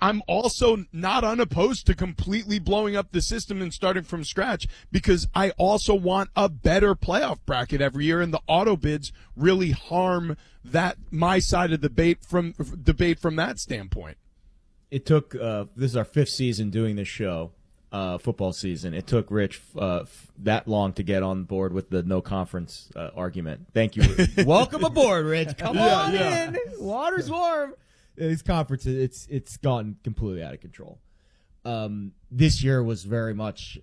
I'm also not unopposed to completely blowing up the system and starting from scratch, because I also want a better playoff bracket every year, and the auto bids really harm that my side of the debate from that standpoint. It took this is our 5th season doing this show, football season. It took Rich that long to get on board with the no conference argument. Thank you. Welcome aboard, Rich. Come on in. Water's warm. These conferences, it's gotten completely out of control. This year was very much,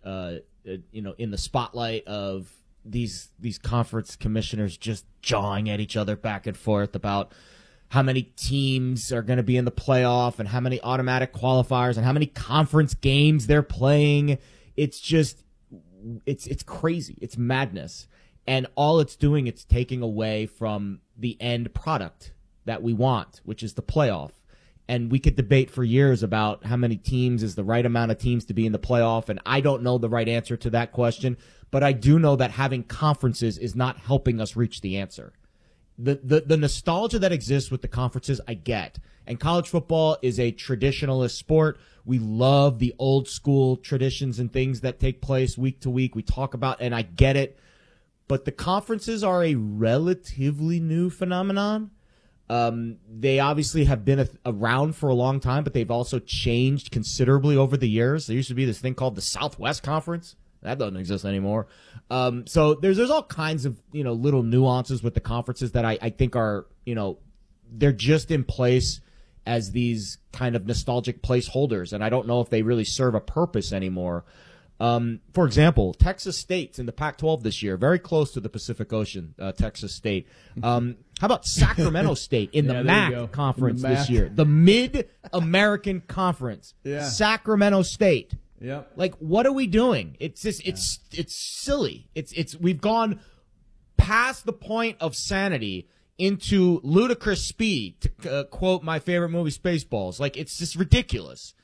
in the spotlight of these conference commissioners just jawing at each other back and forth about how many teams are going to be in the playoff and how many automatic qualifiers and how many conference games they're playing. It's just, it's crazy. It's madness. And all it's doing, it's taking away from the end product that we want, which is the playoff. And we could debate for years about how many teams is the right amount of teams to be in the playoff. And I don't know the right answer to that question, but I do know that having conferences is not helping us reach the answer. The nostalgia that exists with the conferences, I get. And college football is a traditionalist sport. We love the old school traditions and things that take place week to week. We talk about, and I get it. But the conferences are a relatively new phenomenon. They obviously have been around for a long time, but they've also changed considerably over the years. There used to be this thing called the Southwest Conference. That doesn't exist anymore. So there's all kinds of, little nuances with the conferences that I think are, they're just in place as these kind of nostalgic placeholders. And I don't know if they really serve a purpose anymore. For example, Texas State's in the Pac-12 this year, very close to the Pacific Ocean, Texas State. How about Sacramento State in the MAC conference this year? The Mid-American Conference. Yeah. Sacramento State. Yep. Like, what are we doing? It's just, it's silly. We've gone past the point of sanity into ludicrous speed, to quote my favorite movie, Spaceballs. Like, it's just ridiculous.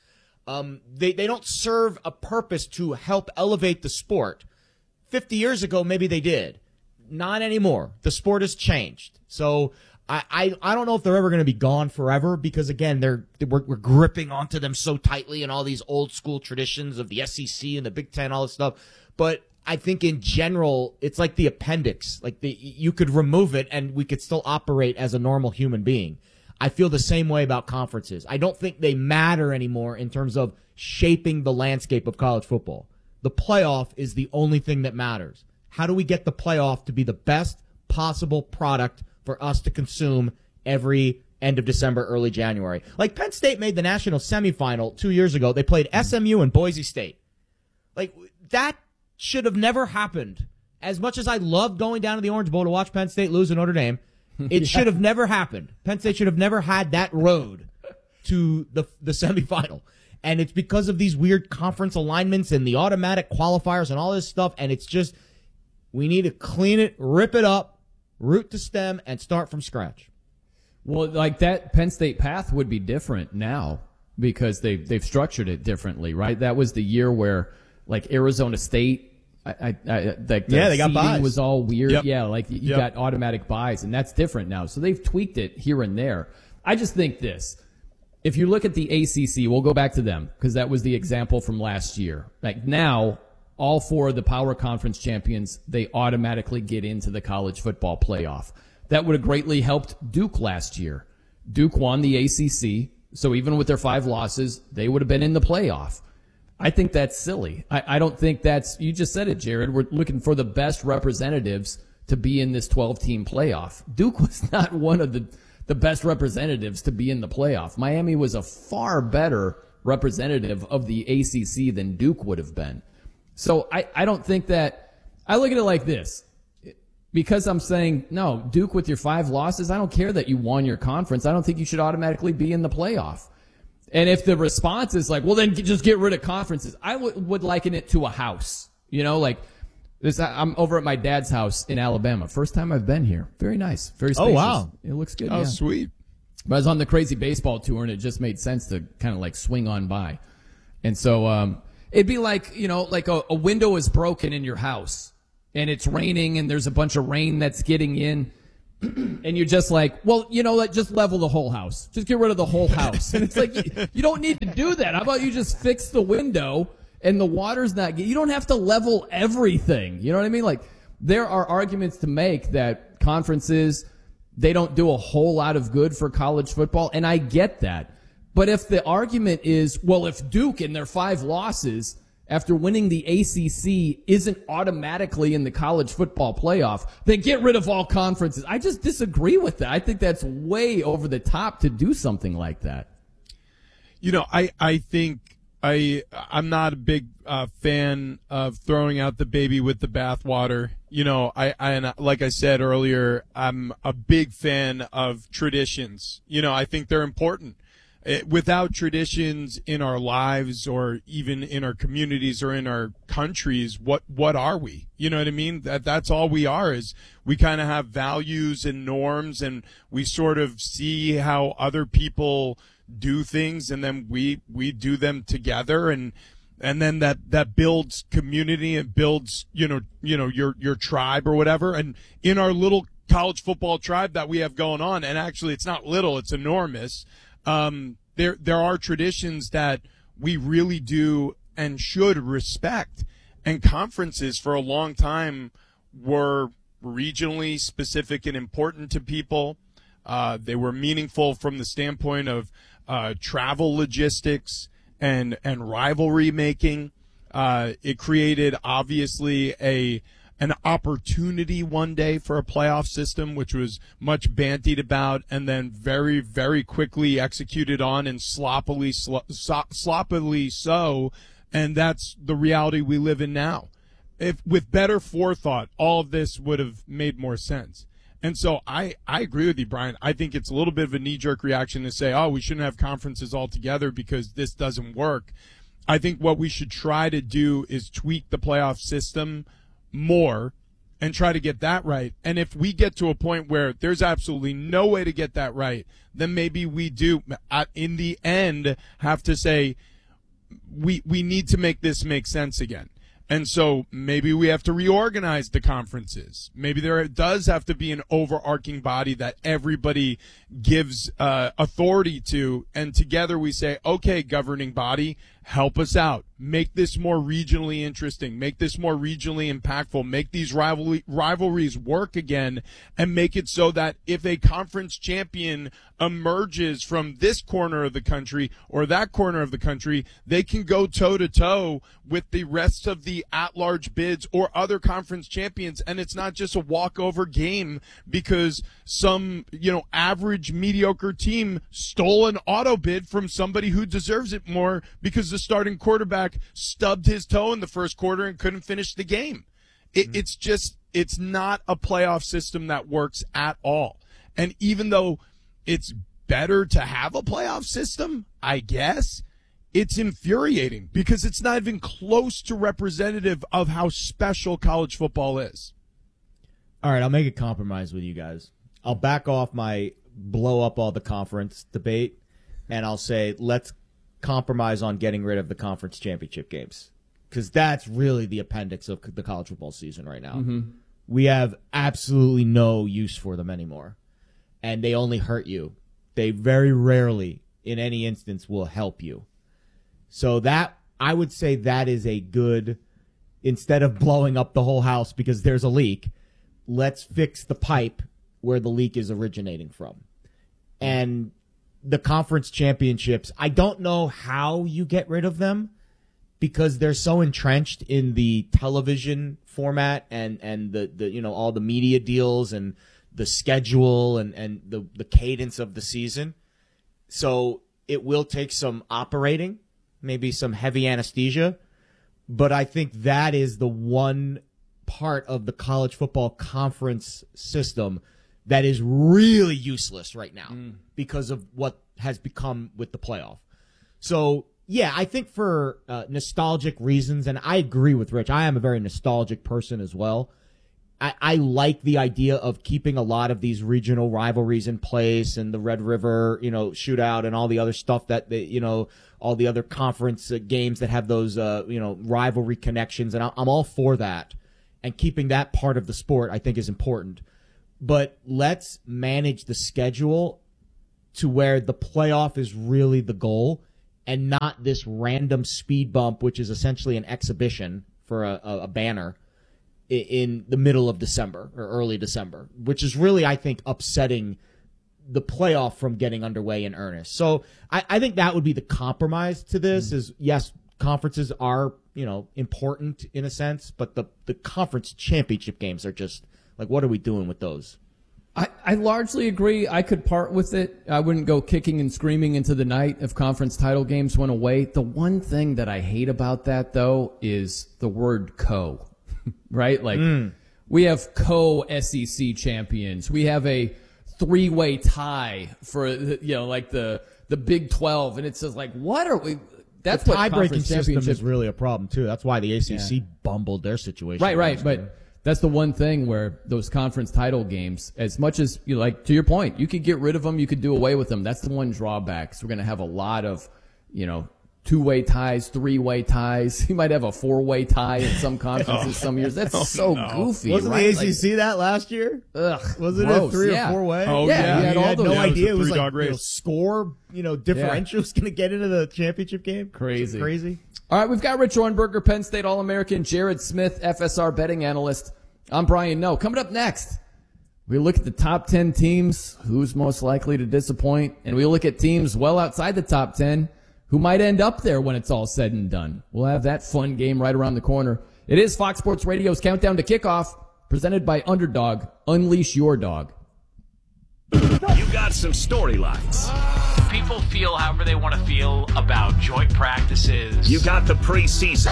They don't serve a purpose to help elevate the sport. 50 years ago, maybe they did. Not anymore. The sport has changed. So I don't know if they're ever going to be gone forever, because again, we're gripping onto them so tightly and all these old school traditions of the SEC and the Big Ten, all this stuff. But I think in general, it's like the appendix. Like you could remove it and we could still operate as a normal human being. I feel the same way about conferences. I don't think they matter anymore in terms of shaping the landscape of college football. The playoff is the only thing that matters. How do we get the playoff to be the best possible product for us to consume every end of December, early January? Like Penn State made the national semifinal 2 years ago. They played SMU and Boise State. Like, that should have never happened. As much as I loved going down to the Orange Bowl to watch Penn State lose to Notre Dame, it should have never happened. Penn State should have never had that road to the semifinal. And it's because of these weird conference alignments and the automatic qualifiers and all this stuff. And it's just, we need to clean it, rip it up, root to stem, and start from scratch. Well, like that Penn State path would be different now because they've structured it differently, right? That was the year where, like, Arizona State, they got buys. Was all weird. Yep. Yeah, like you got automatic buys, and that's different now. So they've tweaked it here and there. I just think this. If you look at the ACC, we'll go back to them because that was the example from last year. Like now, all 4 of the power conference champions, they automatically get into the college football playoff. That would have greatly helped Duke last year. Duke won the ACC, so even with their 5 losses, they would have been in the playoff. I think that's silly. I don't think you just said it, Jared. We're looking for the best representatives to be in this 12-team playoff. Duke was not one of the best representatives to be in the playoff. Miami was a far better representative of the ACC than Duke would have been. So I don't think that – I look at it like this. Because I'm saying, no, Duke with your 5 losses, I don't care that you won your conference. I don't think you should automatically be in the playoff. And if the response is like, well, then just get rid of conferences, I would liken it to a house. You know, like this. I'm over at my dad's house in Alabama. First time I've been here. Very nice. Very spacious. Oh, wow. It looks good. Oh, yeah. sweet. But I was on the crazy baseball tour, and it just made sense to kind of like swing on by. And so it'd be like, like a window is broken in your house, and it's raining, and there's a bunch of rain that's getting in. and you're just like, well, just level the whole house. Just get rid of the whole house. And it's like, you don't need to do that. How about you just fix the window and the water's not, you don't have to level everything. You know what I mean? Like, there are arguments to make that conferences, they don't do a whole lot of good for college football, and I get that. But if the argument is, well, if Duke in their 5 losses after winning the ACC isn't automatically in the college football playoff, then get rid of all conferences. I just disagree with that. I think that's way over the top to do something like that. I think I'm not a big fan of throwing out the baby with the bathwater. And like I said earlier, I'm a big fan of traditions. I think they're important. Without traditions in our lives or even in our communities or in our countries, what are we? You know what I mean? That's all we are, is we kind of have values and norms, and we sort of see how other people do things, and then we do them together, and then that builds community and builds your tribe or whatever. And in our little college football tribe that we have going on, and actually it's not little, it's enormous. There are traditions that we really do and should respect, and conferences for a long time were regionally specific and important to people. They were meaningful from the standpoint of travel logistics and rivalry making. It created obviously an opportunity one day for a playoff system, which was much bandied about and then very, very quickly executed on, and sloppily so. And that's the reality we live in now. If with better forethought, all of this would have made more sense. And so I agree with you, Brian. I think it's a little bit of a knee-jerk reaction to say, we shouldn't have conferences altogether because this doesn't work. I think what we should try to do is tweak the playoff system more and try to get that right. And if we get to a point where there's absolutely no way to get that right, then maybe we do, in the end, have to say we need to make this make sense again. And so maybe we have to reorganize the conferences. Maybe there does have to be an overarching body that everybody gives authority to, and together we say, okay, governing body, help us out. Make this more regionally interesting. Make this more regionally impactful. Make these rivalries work again, and make it so that if a conference champion emerges from this corner of the country or that corner of the country, they can go toe-to-toe with the rest of the at-large bids or other conference champions. And it's not just a walkover game because some, average mediocre team stole an auto bid from somebody who deserves it more because the starting quarterback stubbed his toe in the first quarter and couldn't finish the game. It's not a playoff system that works at all. And even though it's better to have a playoff system, I guess, it's infuriating because it's not even close to representative of how special college football is. All right, I'll make a compromise with you guys. I'll back off my blow up all the conference debate, and I'll say let's compromise on getting rid of the conference championship games, because that's really the appendix of the college football season right now. Mm-hmm. We have absolutely no use for them anymore, and they only hurt you. They very rarely, in any instance, will help you. So that, I would say that is a good, instead of blowing up the whole house because there's a leak, let's fix the pipe where the leak is originating from. And the conference championships, I don't know how you get rid of them because they're so entrenched in the television format and the all the media deals and the schedule and the cadence of the season. So it will take some operating, maybe some heavy anesthesia, but I think that is the one part of the college football conference system that is really useless right now because of what has become with the playoff. So, yeah, I think for nostalgic reasons, and I agree with Rich, I am a very nostalgic person as well. I like the idea of keeping a lot of these regional rivalries in place and the Red River, shootout and all the other stuff that, all the other conference games that have those, rivalry connections. And I'm all for that. And keeping that part of the sport, I think, is important. but let's manage the schedule to where the playoff is really the goal and not this random speed bump, which is essentially an exhibition for a banner in the middle of December or early December, which is really, I think, upsetting the playoff from getting underway in earnest. So I think that would be the compromise to this is, yes, conferences are, important in a sense, but the conference championship games are just like, what are we doing with those? I largely agree. I could part with it. I wouldn't go kicking and screaming into the night if conference title games went away. The one thing that I hate about that, though, is the word co, right? Like, we have co-SEC champions. We have a three-way tie for, the Big 12. And it says, like, what are we? That's the what tie-breaking system is really a problem, too. That's why the ACC bumbled their situation. Right. But that's the one thing where those conference title games, as much as to your point, you could get rid of them, you could do away with them. That's the one drawback. So we're going to have a lot of, two-way ties, three-way ties. You might have a four-way tie in some conferences some years. That's goofy. Wasn't right? the ACC that last year? Ugh, Wasn't gross. it three or four-way? Oh, yeah. You had no idea it was three-dog like race. score, differential was going to get into the championship game. Crazy. All right, we've got Rich Ornberger, Penn State All-American, Jared Smith, FSR betting analyst. I'm Brian Noe. Coming up next, we look at the top 10 teams, who's most likely to disappoint, and we look at teams well outside the top 10 who might end up there when it's all said and done. We'll have that fun game right around the corner. It is Fox Sports Radio's Countdown to Kickoff, presented by Underdog. Unleash your dog. You got some storylines. People feel however they want to feel about joint practices. You got the preseason.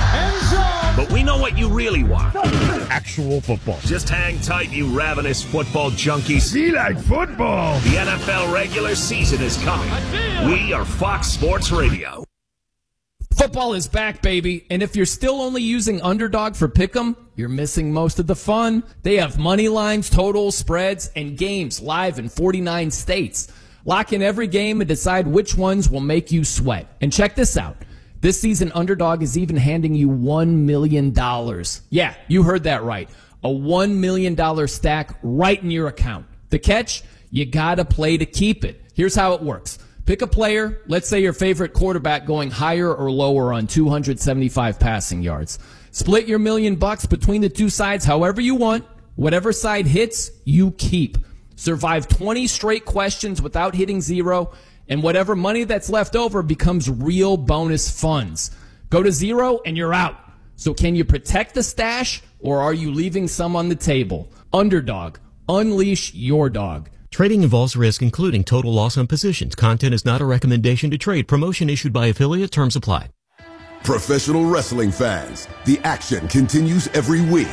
But we know what you really want. Actual football. Just hang tight, you ravenous football junkies. See like football. The NFL regular season is coming. We are Fox Sports Radio. Football is back, baby. And if you're still only using Underdog for Pick'em, you're missing most of the fun. They have money lines, totals, spreads, and games live in 49 states. Lock in every game and decide which ones will make you sweat. And check this out. This season, Underdog is even handing you $1 million. Yeah, you heard that right. A $1 million stack right in your account. The catch? You gotta play to keep it. Here's how it works. Pick a player, let's say your favorite quarterback going higher or lower on 275 passing yards. Split your $1 million between the two sides however you want. Whatever side hits, you keep. Survive 20 straight questions without hitting zero, and whatever money that's left over becomes real bonus funds. Go to zero and you're out. So can you protect the stash, or are you leaving some on the table? Underdog. Unleash your dog. Trading involves risk, including total loss on positions. Content is not a recommendation to trade. Promotion issued by affiliate. Terms apply. Professional wrestling fans, the action continues every week.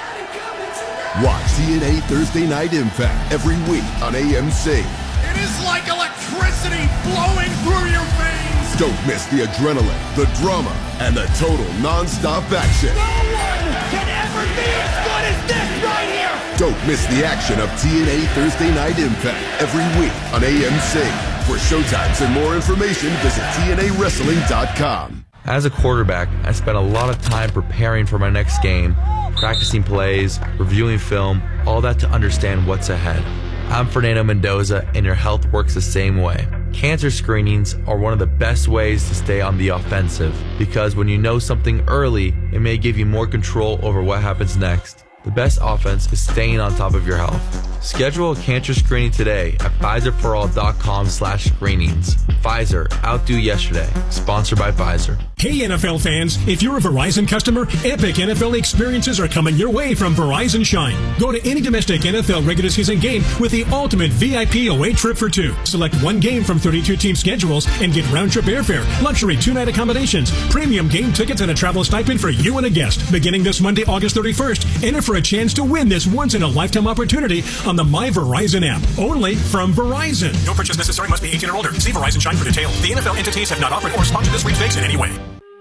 Watch TNA Thursday Night Impact every week on AMC. It is like electricity flowing through your veins. Don't miss the adrenaline, the drama, and the total non-stop action. No one can ever be as good as this right here. Don't miss the action of TNA Thursday Night Impact every week on AMC. For showtimes and more information, visit TNAWrestling.com. As a quarterback, I spent a lot of time preparing for my next game, practicing plays, reviewing film, all that to understand what's ahead. I'm Fernando Mendoza, and your health works the same way. Cancer screenings are one of the best ways to stay on the offensive, because when you know something early, it may give you more control over what happens next. The best offense is staying on top of your health. Schedule a cancer screening today at Pfizerforall.com/screenings. Pfizer, outdo yesterday. Sponsored by Pfizer. Hey NFL fans, if you're a Verizon customer, epic NFL experiences are coming your way from Verizon Shine. Go to any domestic NFL regular season game with the ultimate VIP away trip for two. Select one game from 32 team schedules and get round-trip airfare, luxury two-night accommodations, premium game tickets, and a travel stipend for you and a guest. Beginning this Monday, August 31st, enter for a chance to win this once-in-a-lifetime opportunity on the My Verizon app. Only from Verizon. No purchase necessary. Must be 18 or older. See Verizon Shine for details. The NFL entities have not offered or sponsored this sweepstakes in any way.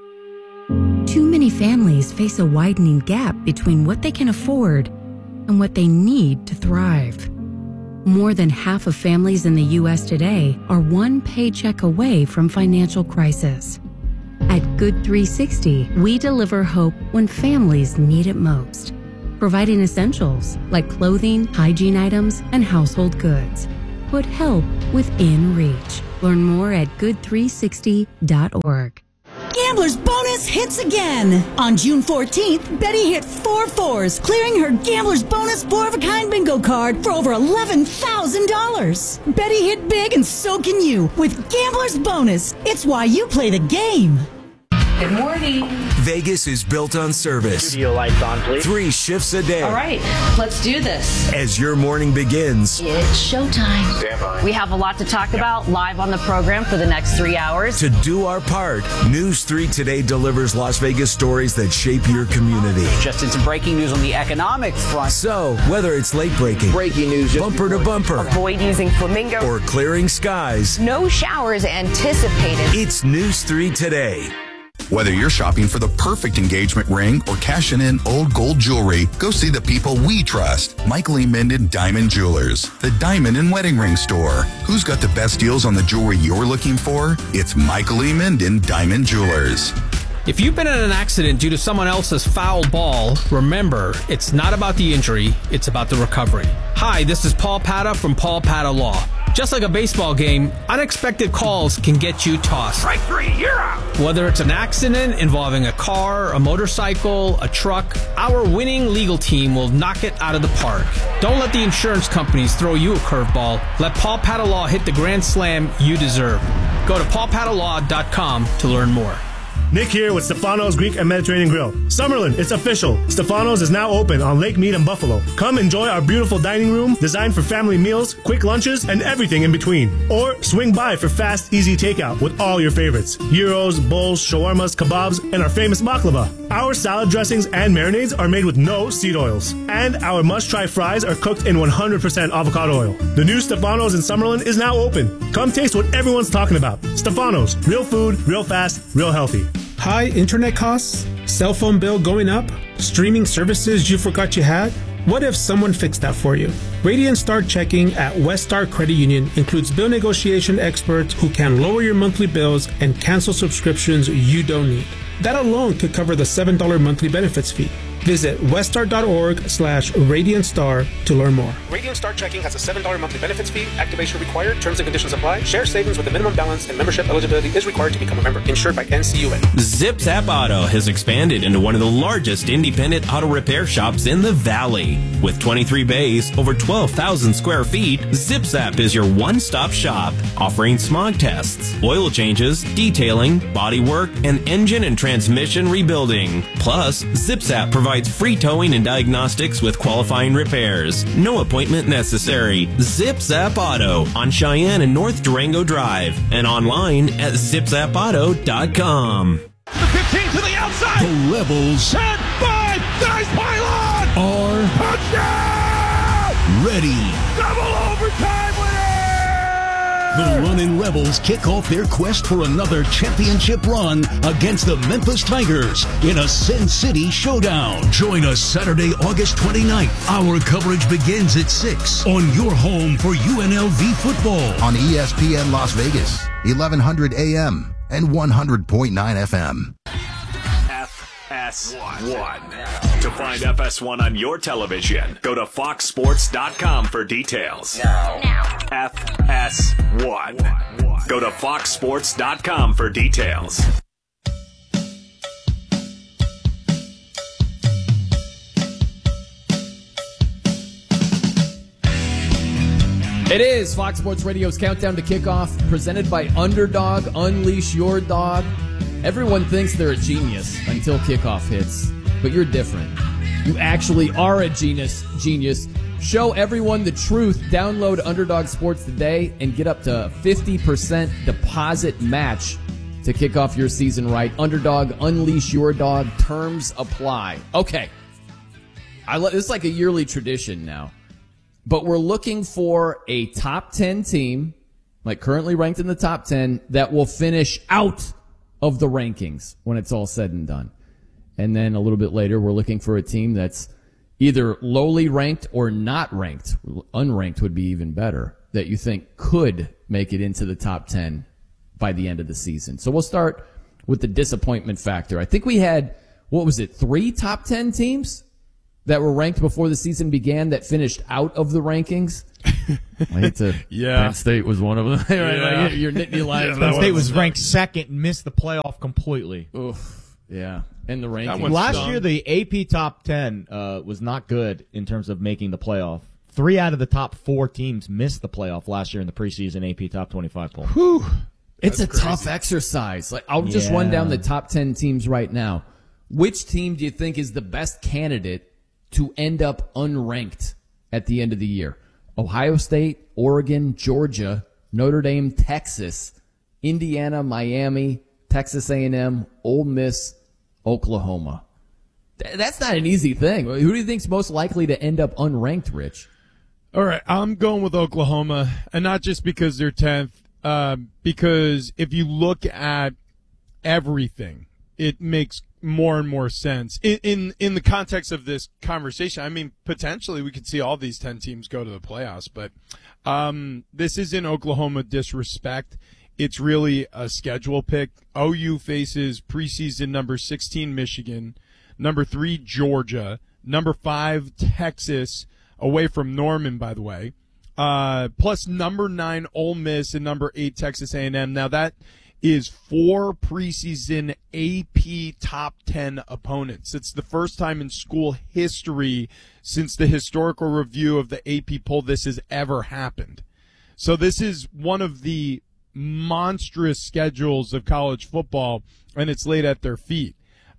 Too many families face a widening gap between what they can afford and what they need to thrive. More than half of families in the U.S. today are one paycheck away from financial crisis. At Good 360, we deliver hope when families need it most. providing essentials like clothing, hygiene items, and household goods. Put help within reach. Learn more at good360.org. Gambler's Bonus hits again. On June 14th, Betty hit 4 4s, clearing her Gambler's Bonus 4-of-a-kind bingo card for over $11,000. Betty hit big, and so can you with Gambler's Bonus. It's why you play the game. Good morning. Vegas is built on service. Studio lights on, please. 3 shifts a day. All right, let's do this. As your morning begins, It's showtime. Stand by. We have a lot to talk about live on the program for the next 3 hours. To do our part, News 3 Today delivers Las Vegas stories that shape your community. Just in some breaking news on the economic front. So, whether it's late breaking news, bumper to bumper, Avoid using flamingo, or clearing skies, no showers anticipated. It's News 3 Today. Whether you're shopping for the perfect engagement ring or cashing in old gold jewelry, go see the people we trust. Michael E. Minden Diamond Jewelers, the diamond and wedding ring store. Who's got the best deals on the jewelry you're looking for? It's Michael E. Minden Diamond Jewelers. If you've been in an accident due to someone else's foul ball, remember, it's not about the injury, it's about the recovery. Hi, this is Paul Pata from Paul Pata Law. Just like a baseball game, unexpected calls can get you tossed. Strike 3, you're out. Whether it's an accident involving a car, a motorcycle, a truck, our winning legal team will knock it out of the park. Don't let the insurance companies throw you a curveball. Let Paul Pata Law hit the grand slam you deserve. Go to paulpatalaw.com to learn more. Nick here with Stefano's Greek and Mediterranean Grill. Summerlin, it's official. Stefano's is now open on Lake Mead and Buffalo. Come enjoy our beautiful dining room designed for family meals, quick lunches, and everything in between. Or swing by for fast, easy takeout with all your favorites. Gyros, bowls, shawarmas, kebabs, and our famous baklava. Our salad dressings and marinades are made with no seed oils. And our must-try fries are cooked in 100% avocado oil. The new Stefano's in Summerlin is now open. Come taste what everyone's talking about. Stefano's, real food, real fast, real healthy. High internet costs? Cell phone bill going up? Streaming services you forgot you had? What if someone fixed that for you? Radiant Star Checking at West Star Credit Union includes bill negotiation experts who can lower your monthly bills and cancel subscriptions you don't need. That alone could cover the $7 monthly benefits fee. Visit weststar.org/RadiantStar to learn more. Radiant Star Checking has a $7 monthly benefits fee. Activation required. Terms and conditions apply. Share savings with a minimum balance and membership eligibility is required to become a member. Insured by NCUA. ZipZap Auto has expanded into one of the largest independent auto repair shops in the Valley. With 23 bays, over 12,000 square feet, ZipZap is your one-stop shop, offering smog tests, oil changes, detailing, body work, and engine and transmission rebuilding. Plus, ZipZap provides free towing and diagnostics with qualifying repairs. No appointment necessary. ZipZap Auto on Cheyenne and North Durango Drive and online at zipzapauto.com. The 15 to the outside. The levels Set by nice pylon. are Touchdown. ready. Double overtime winner. The Runnin' Rebels kick off their quest for another championship run against the Memphis Tigers in a Sin City showdown. Join us Saturday, August 29th. Our coverage begins at 6 on your home for UNLV football. On ESPN Las Vegas, 1100 AM and 100.9 FM. FS1. To find FS1 on your television, go to foxsports.com for details. FS1. Go to foxsports.com for details. It is Fox Sports Radio's Countdown to Kickoff, presented by Underdog. Unleash your dog. Everyone thinks they're a genius until kickoff hits, but you're different. You actually are a genius. Show everyone the truth. Download Underdog Sports today and get up to 50% deposit match to kick off your season right. Underdog, unleash your dog. Terms apply. Okay. This is like a yearly tradition now. But we're looking for a top 10 team, like currently ranked in the top 10, that will finish out of the rankings when it's all said and done. And then a little bit later, we're looking for a team that's either lowly ranked or not ranked. Unranked would be even better, that you think could make it into the top 10 by the end of the season. So we'll start with the disappointment factor. I think we had, 3 top 10 teams that were ranked before the season began that finished out of the rankings. I hate to. Yeah. Penn State was one of them. Yeah. Like, you're Nittany Lions. Penn State was ranked second and missed the playoff completely. Oof. Yeah. And the rankings. Last year, the AP top 10 was not good in terms of making the playoff. 3 out of the top 4 teams missed the playoff last year in the preseason AP top 25 poll. Whew. It's a tough exercise. Like, I'll just run down the top 10 teams right now. Which team do you think is the best candidate to end up unranked at the end of the year? Ohio State, Oregon, Georgia, Notre Dame, Texas, Indiana, Miami, Texas A&M, Ole Miss, Oklahoma. That's not an easy thing. Who do you think's most likely to end up unranked, Rich? All right, I'm going with Oklahoma, and not just because they're 10th, because if you look at everything, it makes more and more sense. In the context of this conversation, I mean, potentially we could see all these 10 teams go to the playoffs, but this isn't Oklahoma disrespect. It's really a schedule pick. OU faces preseason number 16 Michigan, number 3 Georgia, number 5 Texas, away from Norman, by the way, plus number 9 Ole Miss and number 8 Texas A&M. Now that is 4 preseason AP top 10 opponents. It's the first time in school history since the historical review of the AP poll this has ever happened. So this is one of the monstrous schedules of college football, and it's laid at their feet.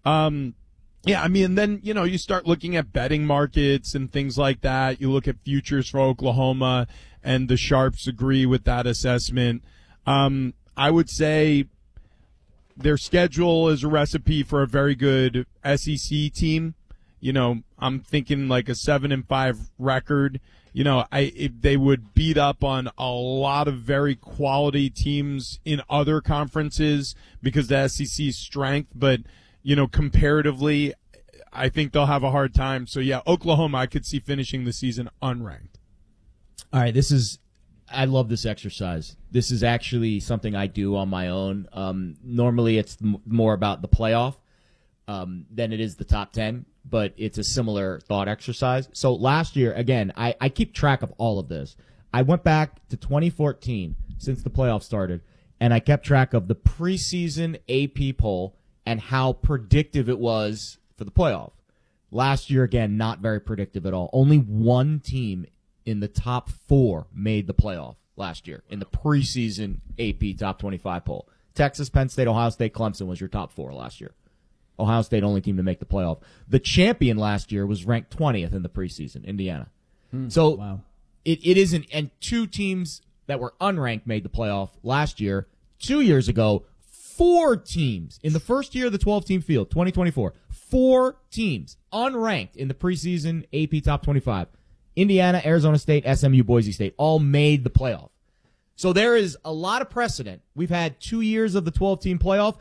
Yeah, I mean, then, you start looking at betting markets and things like that. You look at futures for Oklahoma, and the sharps agree with that assessment. I would say their schedule is a recipe for a very good SEC team. I'm thinking like a 7-5 record. They would beat up on a lot of very quality teams in other conferences because the SEC's strength, but comparatively, I think they'll have a hard time. So yeah, Oklahoma, I could see finishing the season unranked. All right, I love this exercise. This is actually something I do on my own. Normally it's more about the playoff than it is the top 10, but it's a similar thought exercise. So last year, again, I keep track of all of this. I went back to 2014 since the playoff started, and I kept track of the preseason AP poll and how predictive it was for the playoff. Last year, again, not very predictive at all. Only one team in the top 4 made the playoff last year in the preseason AP top 25 poll. Texas, Penn State, Ohio State, Clemson was your top 4 last year. Ohio State only team to make the playoff. The champion last year was ranked 20th in the preseason, Indiana. So wow. It isn't, and 2 teams that were unranked made the playoff last year. 2 years ago, 4 teams in the first year of the 12-team field, 2024. 4 teams unranked in the preseason AP top 25. Indiana, Arizona State, SMU, Boise State all made the playoff. So there is a lot of precedent. We've had 2 years of the 12-team playoff,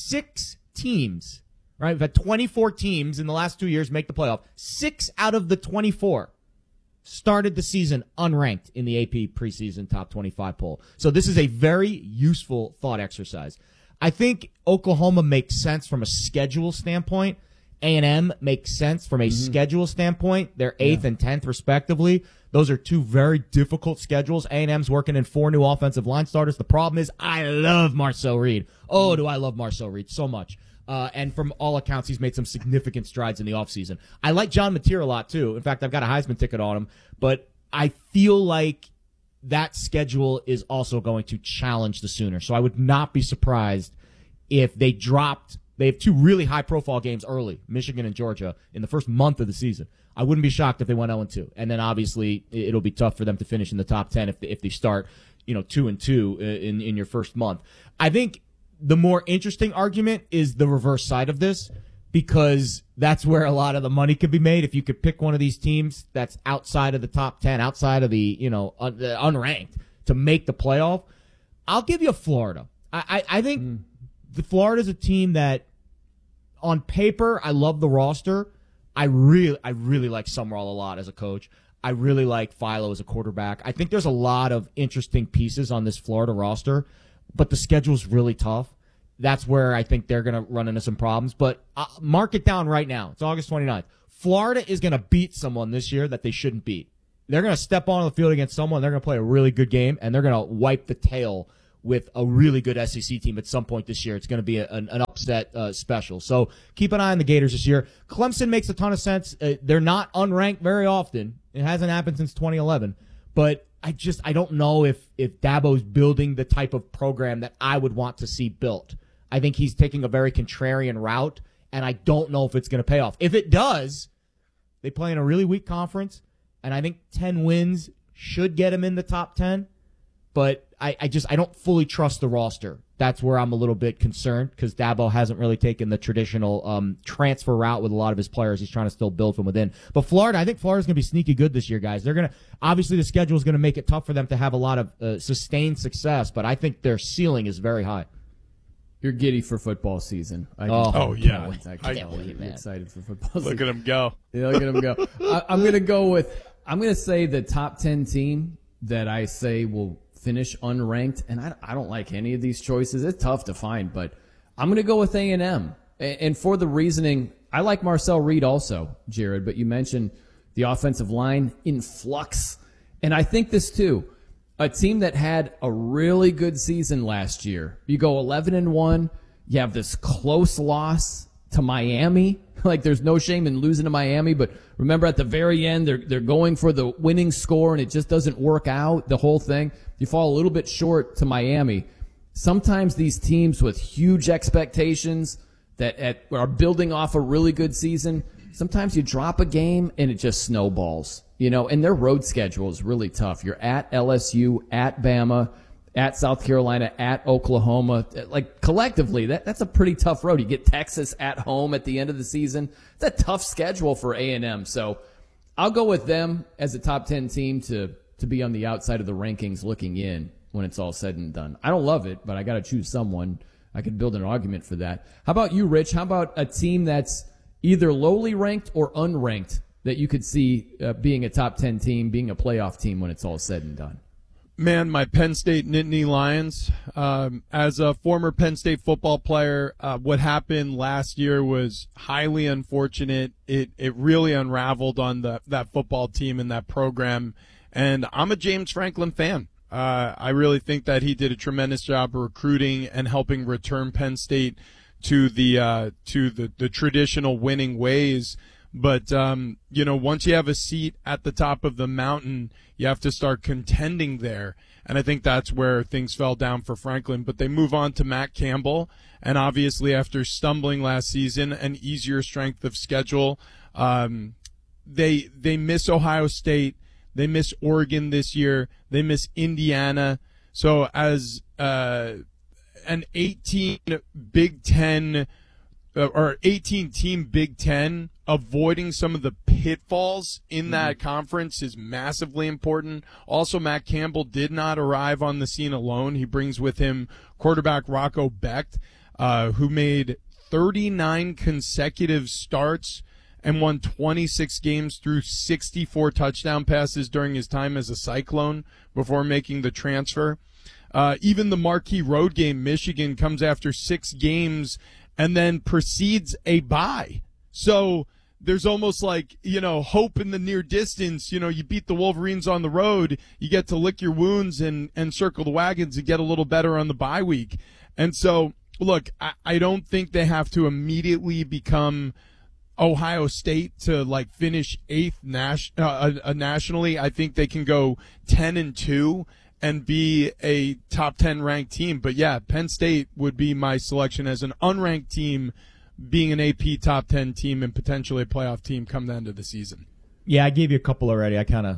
6 teams, right? We've had 24 teams in the last 2 years make the playoff. 6 out of the 24 started the season unranked in the AP preseason top 25 poll. So this is a very useful thought exercise. I think Oklahoma makes sense from a schedule standpoint. A&M makes sense from a schedule standpoint. They're 8th and 10th, respectively. Those are 2 very difficult schedules. A&M's working in 4 new offensive line starters. The problem is I love Marcel Reed. Oh, do I love Marcel Reed so much. And from all accounts, he's made some significant strides in the offseason. I like John Mateer a lot, too. In fact, I've got a Heisman ticket on him. But I feel like that schedule is also going to challenge the Sooners. So I would not be surprised if they dropped. They have 2 really high-profile games early, Michigan and Georgia, in the first month of the season. I wouldn't be shocked if they went 0-2. And then, obviously, it'll be tough for them to finish in the top 10 if they start 2-2 in your first month. I think the more interesting argument is the reverse side of this, because that's where a lot of the money could be made. If you could pick one of these teams that's outside of the top 10, outside of the unranked, to make the playoff, I'll give you Florida. I think the Florida's a team that, on paper, I love the roster. I really like Summerall a lot as a coach. I really like Philo as a quarterback. I think there's a lot of interesting pieces on this Florida roster, but the schedule's really tough. That's where I think they're going to run into some problems. But mark it down right now. It's August 29th. Florida is going to beat someone this year that they shouldn't beat. They're going to step on the field against someone. They're going to play a really good game, and they're going to wipe the tail with a really good SEC team at some point this year. It's going to be an upset special. So keep an eye on the Gators this year. Clemson makes a ton of sense. They're not unranked very often. It hasn't happened since 2011. But I don't know if Dabo's building the type of program that I would want to see built. I think he's taking a very contrarian route, and I don't know if it's going to pay off. If it does, they play in a really weak conference, and I think 10 wins should get him in the top 10. But I don't fully trust the roster. That's where I'm a little bit concerned because Dabo hasn't really taken the traditional transfer route with a lot of his players. He's trying to still build from within. But Florida, I think Florida's going to be sneaky good this year, guys. They're going to obviously the schedule is going to make it tough for them to have a lot of sustained success, but I think their ceiling is very high. You're giddy for football season. Yeah. I can't believe it. Excited for football season. Look at him go. Yeah, look at him go. I'm going to say the top 10 team that I say will finish unranked, and I don't like any of these choices. It's tough to find, but I'm going to go with A&M. And for the reasoning, I like Marcel Reed also, Jared, but you mentioned the offensive line in flux. And I think this too. A team that had a really good season last year. You go 11-1. You have this close loss to Miami. Like there's no shame in losing to Miami, but remember at the very end they're going for the winning score and it just doesn't work out. The whole thing. You fall a little bit short to Miami. Sometimes these teams with huge expectations that are building off a really good season, sometimes you drop a game and it just snowballs. And their road schedule is really tough. You're at LSU, at Bama, at South Carolina, at Oklahoma. Like collectively, that's a pretty tough road. You get Texas at home at the end of the season. It's a tough schedule for A&M. So I'll go with them as a top 10 team to be on the outside of the rankings looking in when it's all said and done. I don't love it, but I got to choose someone. I could build an argument for that. How about you, Rich? How about a team that's either lowly ranked or unranked that you could see being a top 10 team, being a playoff team when it's all said and done? Man, my Penn State Nittany Lions. As a former Penn State football player, what happened last year was highly unfortunate. It really unraveled on that football team and that program. And I'm a James Franklin fan. I really think that he did a tremendous job of recruiting and helping return Penn State to the traditional winning ways. But, once you have a seat at the top of the mountain, you have to start contending there. And I think that's where things fell down for Franklin. But they move on to Matt Campbell. And obviously after stumbling last season, an easier strength of schedule, they miss Ohio State. They miss Oregon this year. They miss Indiana. So as an 18 Big Ten or 18-team Big Ten, avoiding some of the pitfalls in that conference is massively important. Also, Matt Campbell did not arrive on the scene alone. He brings with him quarterback Rocco Becht, who made 39 consecutive starts and won 26 games through 64 touchdown passes during his time as a Cyclone before making the transfer. Even the marquee road game, Michigan, comes after 6 games and then precedes a bye. So there's almost like, hope in the near distance. You beat the Wolverines on the road, you get to lick your wounds and circle the wagons and get a little better on the bye week. And so, look, I don't think they have to immediately become Ohio State to finish 8th nationally. I think they can go 10-2 and be a top 10 ranked team. But yeah, Penn State would be my selection as an unranked team, being an AP top 10 team and potentially a playoff team come the end of the season. Yeah, I gave you a couple already. I kind of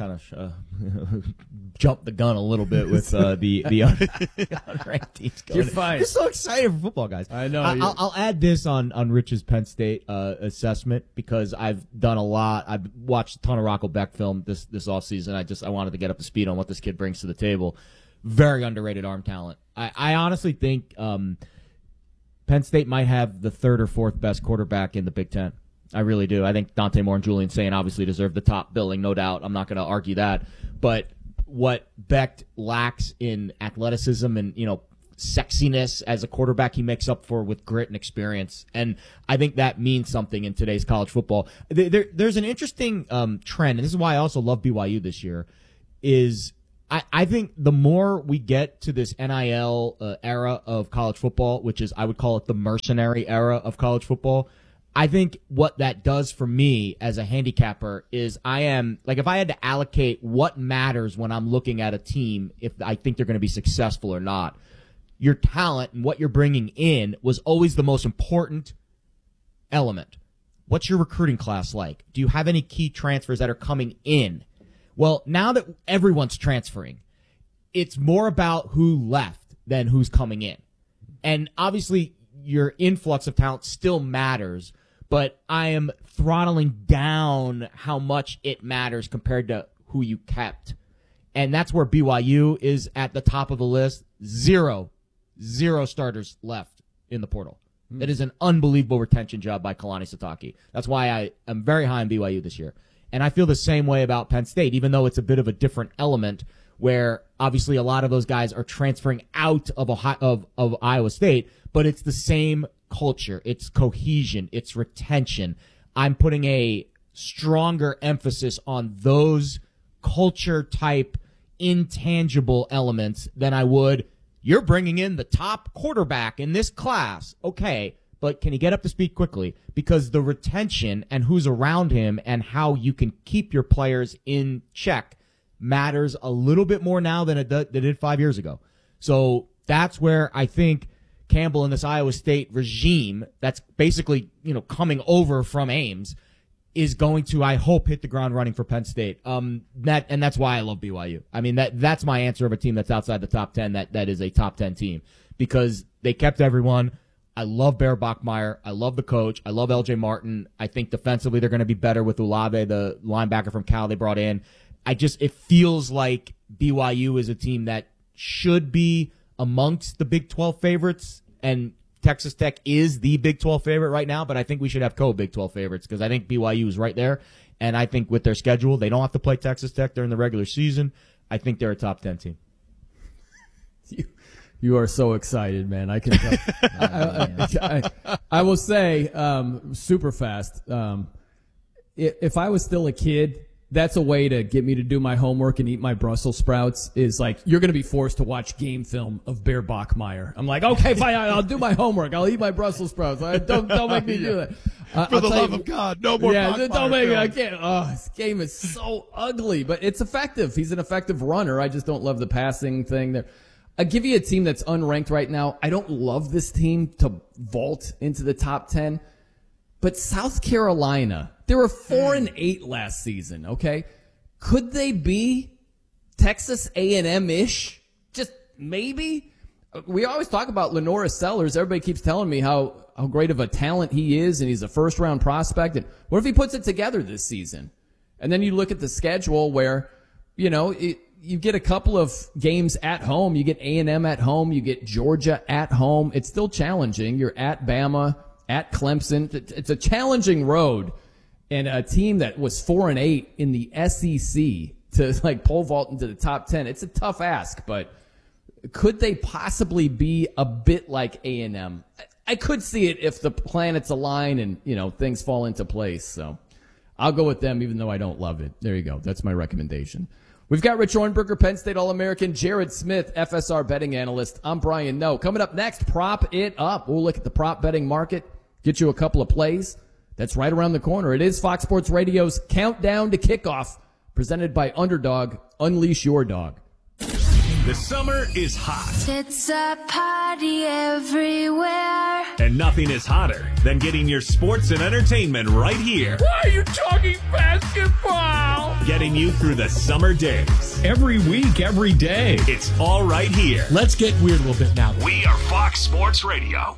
jumped the gun a little bit with the unranked teams going. You're fine. You're so excited for football, guys. I know. I'll add this on Rich's Penn State assessment because I've done a lot. I've watched a ton of Rocco Becht film this offseason. I wanted to get up to speed on what this kid brings to the table. Very underrated arm talent. I honestly think Penn State might have the 3rd or 4th best quarterback in the Big Ten. I really do. I think Dante Moore and Julian Saint obviously deserve the top billing, no doubt. I'm not going to argue that. But what Becht lacks in athleticism and, sexiness as a quarterback. He makes up for with grit and experience. And I think that means something in today's college football. There's an interesting trend, and this is why I also love BYU this year, is I think the more we get to this NIL era of college football, which is, I would call it the mercenary era of college football, I think what that does for me as a handicapper is if I had to allocate what matters when I'm looking at a team, if I think they're going to be successful or not, your talent and what you're bringing in was always the most important element. What's your recruiting class like? Do you have any key transfers that are coming in? Well, now that everyone's transferring, it's more about who left than who's coming in. And obviously, your influx of talent still matters, but I am throttling down how much it matters compared to who you kept. And that's where BYU is at the top of the list. Zero starters left in the portal. That is an unbelievable retention job by Kalani Sitake. That's why I am very high on BYU this year. And I feel the same way about Penn State, even though it's a bit of a different element where obviously a lot of those guys are transferring out of Iowa State, but it's the same culture. It's cohesion. It's retention. I'm putting a stronger emphasis on those culture type intangible elements than I would, you're bringing in the top quarterback in this class. Okay, but can he get up to speed quickly? Because the retention and who's around him and how you can keep your players in check matters a little bit more now than it did 5 years ago. So that's where I think Campbell and this Iowa State regime that's basically, coming over from Ames is going to, I hope, hit the ground running for Penn State. That's why I love BYU. I mean, that's my answer of a team that's outside the top 10 that is a top 10 team because they kept everyone. I love Bear Bachmeier. I love the coach. I love LJ Martin. I think defensively they're going to be better with Olave, the linebacker from Cal they brought in. It feels like BYU is a team that should be amongst the Big 12 favorites, and Texas Tech is the Big 12 favorite right now, but I think we should have co-Big 12 favorites because I think BYU is right there, and I think with their schedule, they don't have to play Texas Tech during the regular season. I think they're a top 10 team. You are so excited, man. I can tell. I will say super fast, if I was still a kid, that's a way to get me to do my homework and eat my Brussels sprouts is like, you're going to be forced to watch game film of Bear Bachmeier. I'm like, okay, fine, I'll do my homework. I'll eat my Brussels sprouts. Don't make me do that. For the love of God, no more Bachmeier. Don't make me. I can't. Oh, this game is so ugly, but it's effective. He's an effective runner. I just don't love the passing thing there. I'll give you a team that's unranked right now. I don't love this team to vault into the top 10, but South Carolina, they were 4-8 last season, okay? Could they be Texas A&M-ish? Just maybe? We always talk about Lenora Sellers. Everybody keeps telling me how great of a talent he is, and he's a first-round prospect. And what if he puts it together this season? And then you look at the schedule where, you get a couple of games at home. You get A&M at home. You get Georgia at home. It's still challenging. You're at Bama, at Clemson. It's a challenging road. And a team that was 4-8 in the SEC to pole vault into the top 10. It's a tough ask, but could they possibly be a bit like A&M? I could see it if the planets align and, things fall into place. So I'll go with them even though I don't love it. There you go. That's my recommendation. We've got Rich Ohrnberger, Penn State All-American, Jared Smith, FSR betting analyst. I'm Brian Noe. Coming up next, Prop It Up. We'll look at the prop betting market, get you a couple of plays. That's right around the corner. It is Fox Sports Radio's Countdown to Kickoff, presented by Underdog. Unleash your dog. The summer is hot. It's a party everywhere. And nothing is hotter than getting your sports and entertainment right here. Why are you talking basketball? Getting you through the summer days. Every week, every day. It's all right here. Let's get weird a little bit now. We are Fox Sports Radio.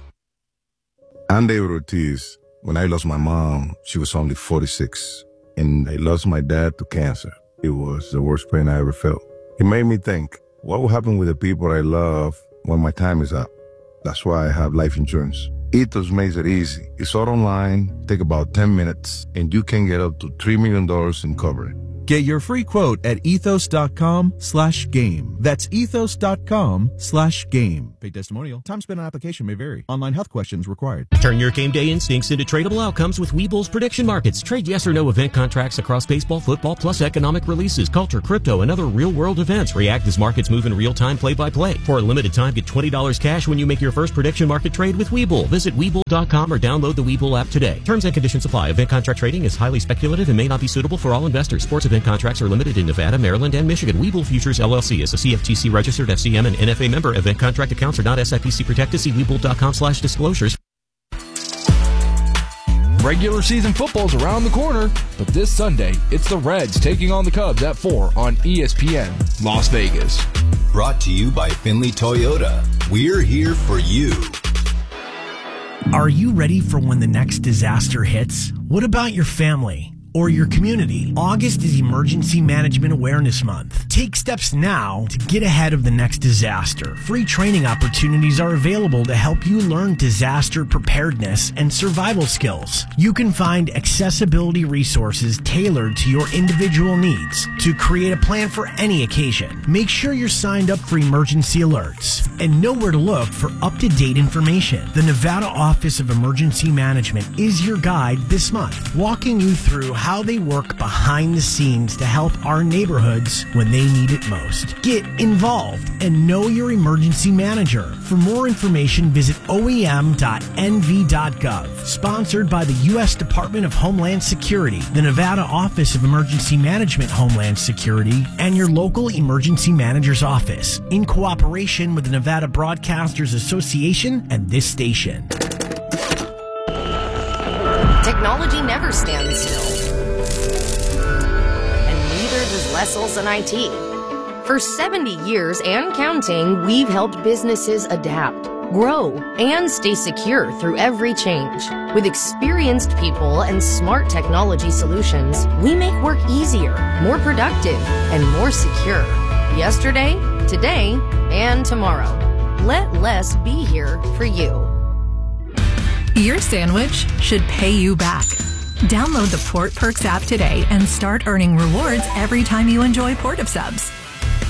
I'm David Ortiz. When I lost my mom, she was only 46. And I lost my dad to cancer. It was the worst pain I ever felt. It made me think, what will happen with the people I love when my time is up? That's why I have life insurance. Ethos makes it easy. It's all online, take about 10 minutes, and you can get up to $3 million in coverage. Get your free quote at ethos.com/game. That's ethos.com/game. Paid testimonial. Time spent on application may vary. Online health questions required. Turn your game day instincts into tradable outcomes with Webull's prediction markets. Trade yes or no event contracts across baseball, football, plus economic releases, culture, crypto, and other real-world events. React as markets move in real time, play-by-play. For a limited time, get $20 cash when you make your first prediction market trade with Webull. Visit Webull.com or download the Webull app today. Terms and conditions apply. Event contract trading is highly speculative and may not be suitable for all investors. Sports event contracts are limited in Nevada, Maryland, and Michigan. Webull Futures LLC is a CFTC registered FCM and NFA member. Event contract accounts are not SIPC protected. See Webull.com/disclosures. Regular season football's around the corner, but this Sunday, it's the Reds taking on the Cubs at 4 on ESPN Las Vegas. Brought to you by Finley Toyota. We're here for you. Are you ready for when the next disaster hits? What about your family? Or your community? August is Emergency Management Awareness Month. Take steps now to get ahead of the next disaster. Free training opportunities are available to help you learn disaster preparedness and survival skills. You can find accessibility resources tailored to your individual needs to create a plan for any occasion. Make sure you're signed up for emergency alerts and know where to look for up-to-date information. The Nevada Office of Emergency Management is your guide this month, walking you through how they work behind the scenes to help our neighborhoods when they need it most. Get involved and know your emergency manager. For more information, visit oem.nv.gov. Sponsored by the U.S. Department of Homeland Security, the Nevada Office of Emergency Management Homeland Security, and your local emergency manager's office, in cooperation with the Nevada Broadcasters Association and this station. Technology never stands still. And neither does Wessels and IT. For 70 years and counting, we've helped businesses adapt, grow, and stay secure through every change. With experienced people and smart technology solutions, we make work easier, more productive, and more secure. Yesterday, today, and tomorrow. Let less be here for you. Your sandwich should pay you back. Download the Port Perks app today and start earning rewards every time you enjoy Port of Subs.